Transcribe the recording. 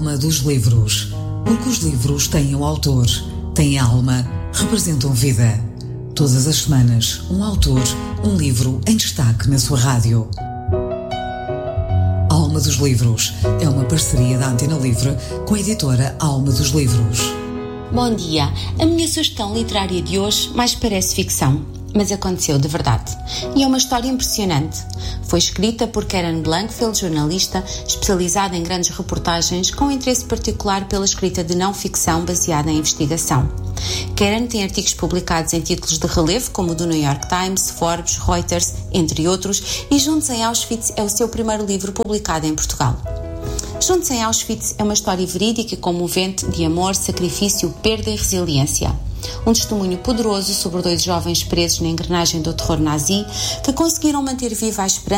Alma dos livros, porque os livros têm um autor, têm alma, representam vida. Todas as semanas, um autor, um livro em destaque na sua rádio. Alma dos Livros é uma parceria da Antena Livre com a editora Alma dos Livros. Bom dia. A minha sugestão literária de hoje mais parece ficção, mas aconteceu de verdade. E é uma história impressionante. Foi escrita por Karen Blankfield, jornalista especializada em grandes reportagens com interesse particular pela escrita de não-ficção baseada em investigação. Karen tem artigos publicados em títulos de relevo como o do New York Times, Forbes, Reuters, entre outros, e Juntos em Auschwitz é o seu primeiro livro publicado em Portugal. Juntos em Auschwitz é uma história verídica e comovente de amor, sacrifício, perda e resiliência. Um testemunho poderoso sobre dois jovens presos na engrenagem do terror nazi que conseguiram manter viva a esperança